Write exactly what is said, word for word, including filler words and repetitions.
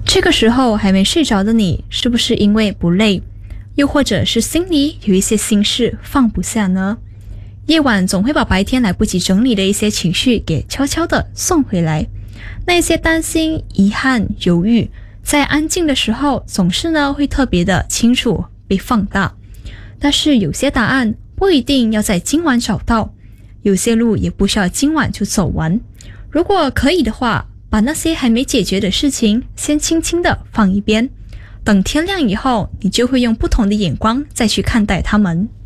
这个时候还没睡着的你，是不是因为不累，又或者是心里有一些心事放不下呢？夜晚总会把白天来不及整理的一些情绪给悄悄地送回来，那一些担心、遗憾、犹豫，在安静的时候总是呢会特别的清楚被放大。但是有些答案不一定要在今晚找到，有些路也不需要今晚就走完。如果可以的话，把那些还没解决的事情先轻轻地放一边，等天亮以后，你就会用不同的眼光再去看待它们。